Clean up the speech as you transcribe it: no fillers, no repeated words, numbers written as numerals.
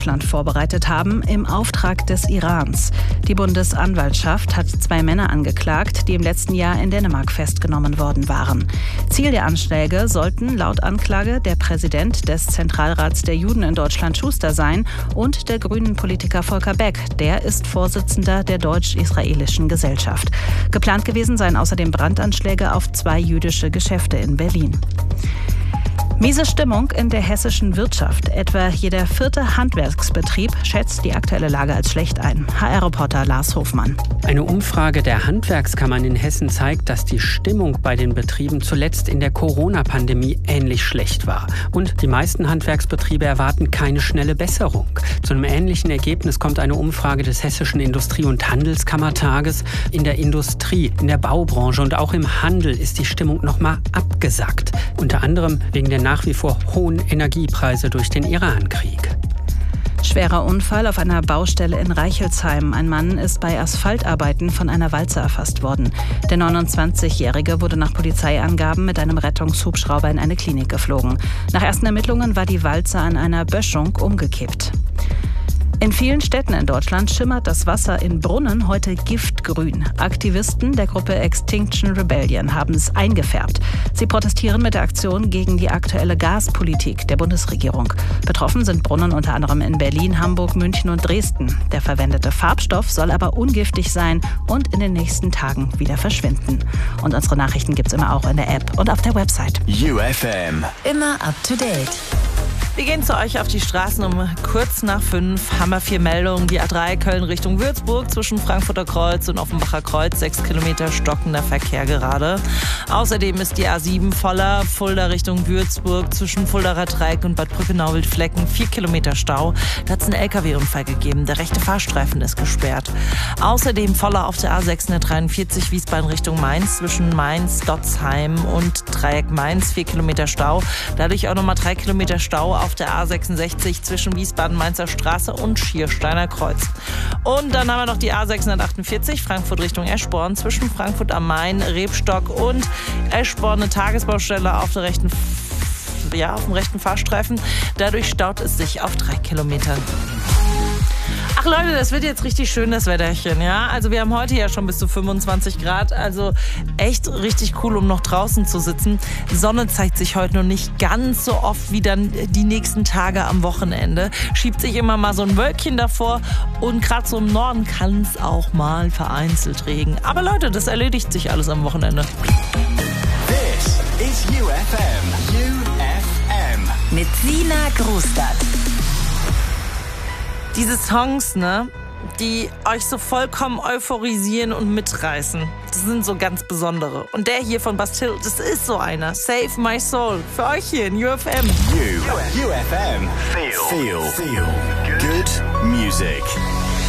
Deutschland vorbereitet haben, im Auftrag des Irans. Die Bundesanwaltschaft hat 2 Männer angeklagt, die im letzten Jahr in Dänemark festgenommen worden waren. Ziel der Anschläge sollten laut Anklage der Präsident des Zentralrats der Juden in Deutschland Schuster sein und der grünen Politiker Volker Beck. Der ist Vorsitzender der Deutsch-Israelischen Gesellschaft. Geplant gewesen seien außerdem Brandanschläge auf 2 jüdische Geschäfte in Berlin. Miese Stimmung in der hessischen Wirtschaft. Etwa jeder 4. Handwerksbetrieb schätzt die aktuelle Lage als schlecht ein. HR-Reporter Lars Hofmann. Eine Umfrage der Handwerkskammern in Hessen zeigt, dass die Stimmung bei den Betrieben zuletzt in der Corona-Pandemie ähnlich schlecht war. Und die meisten Handwerksbetriebe erwarten keine schnelle Besserung. Zu einem ähnlichen Ergebnis kommt eine Umfrage des Hessischen Industrie- und Handelskammertages. In der Industrie, in der Baubranche und auch im Handel ist die Stimmung nochmal abgesackt. Unter anderem wegen der nach wie vor hohen Energiepreise durch den Irankrieg. Schwerer Unfall auf einer Baustelle in Reichelsheim. Ein Mann ist bei Asphaltarbeiten von einer Walze erfasst worden. Der 29-Jährige wurde nach Polizeiangaben mit einem Rettungshubschrauber in eine Klinik geflogen. Nach ersten Ermittlungen war die Walze an einer Böschung umgekippt. In vielen Städten in Deutschland schimmert das Wasser in Brunnen heute giftgrün. Aktivisten der Gruppe Extinction Rebellion haben es eingefärbt. Sie protestieren mit der Aktion gegen die aktuelle Gaspolitik der Bundesregierung. Betroffen sind Brunnen unter anderem in Berlin, Hamburg, München und Dresden. Der verwendete Farbstoff soll aber ungiftig sein und in den nächsten Tagen wieder verschwinden. Und unsere Nachrichten gibt's immer auch in der App und auf der Website. UFM. Immer up to date. Wir gehen zu euch auf die Straßen um kurz nach 5. Haben wir 4 Meldungen. Die A3 Köln Richtung Würzburg zwischen Frankfurter Kreuz und Offenbacher Kreuz. 6 Kilometer stockender Verkehr gerade. Außerdem ist die A7 voller. Fulda Richtung Würzburg zwischen Fuldaer Dreieck und Bad Brückenau-Wildflecken. 4 Kilometer Stau. Da hat es einen LKW-Unfall gegeben. Der rechte Fahrstreifen ist gesperrt. Außerdem voller auf der A643 Wiesbaden Richtung Mainz zwischen Mainz, Dotzheim und Dreieck Mainz. 4 Kilometer Stau. Dadurch auch nochmal 3 Kilometer Stau auf der A66 zwischen Wiesbaden-Mainzer Straße und Schiersteiner Kreuz. Und dann haben wir noch die A648 Frankfurt Richtung Eschborn zwischen Frankfurt am Main, Rebstock und Eschborn, eine Tagesbaustelle auf dem rechten Fahrstreifen. Dadurch staut es sich auf 3 Kilometern. Ach Leute, das wird jetzt richtig schön, das Wetterchen, ja. Also wir haben heute ja schon bis zu 25 Grad, also echt richtig cool, um noch draußen zu sitzen. Sonne zeigt sich heute noch nicht ganz so oft wie dann die nächsten Tage am Wochenende. Schiebt sich immer mal so ein Wölkchen davor und gerade so im Norden kann es auch mal vereinzelt regnen. Aber Leute, das erledigt sich alles am Wochenende. This is UFM. UFM. Mit Sina Grustadt. Diese Songs, ne, die euch so vollkommen euphorisieren und mitreißen, das sind so ganz besondere. Und der hier von Bastille, das ist so einer. Save My Soul. Für euch hier in UFM. UFM. Feel. Good music.